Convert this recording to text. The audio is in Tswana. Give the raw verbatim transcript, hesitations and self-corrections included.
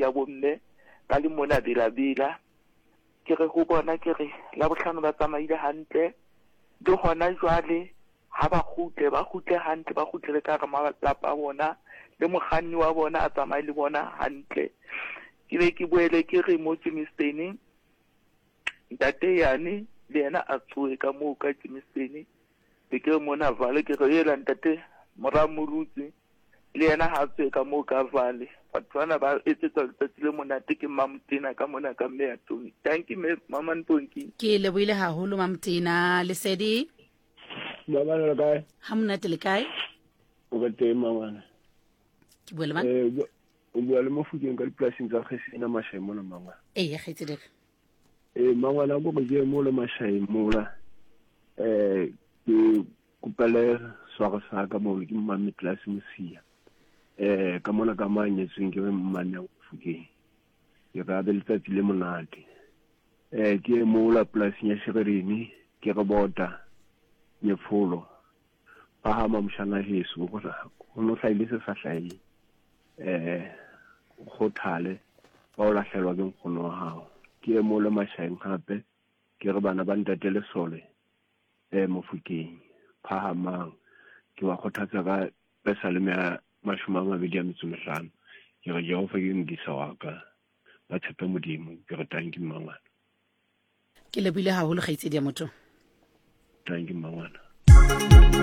ya bomme ka le mona Bela-Bela ke re go bona ke re la botlhano ba tsamaile hantle le gona jwale ha ba khutle ba khutle hantle ba khutle ka re malapa a bona le mogani wa bona a tsamaye le bona hantle ke be ke boele ke re mo Jimistene ntate yani le yena a tsoe ka moo ka Jimistene be ke mona Vale ke re yela ntate mora morutsi le yena ha tsoe ka moo ka Vale batho bana ba etsetsa letsatsi le monate ke Mamtena ka mona ka mme ya Toni. Thank you Mama Ntonki. Ke lebohile haholo Mamtena. Lesedi Mama le kae? Ha monate le kae? O ba teng mama. Ke bua le mang? Eh o bua le Mofokeng ka diplasing tsa Kgesina Mashai mona mama. Eh ya kgetsi dere. Eh mama la go ge mo le Mashai mola. Eh ke kupele swara sa ka mo ke mama class Mosia. Eh ka mona ka manyetseng ke mmane o Mofokeng. Ke ra be letsatsi le monate. Eh ke mo la plasing ya Sheberini ke re bota nyefolo phahama mshana Jesu gore o no hlaile se sa hlaile eh go thale ba o lahlelwa ke nkgono wa hao ke mo le Mashaeng hape ke re bana ba ntate le sole eh Mofokeng phahamang ke wa khothatsa ka pesaleme ya mashome a mabedi a metso e mehlano ke re Jehova ke ngisa wa ka ba tshepe modimo ke re thank you mangwana ke lebile haholo kgaitsedi ya motho. Thank you mangwana.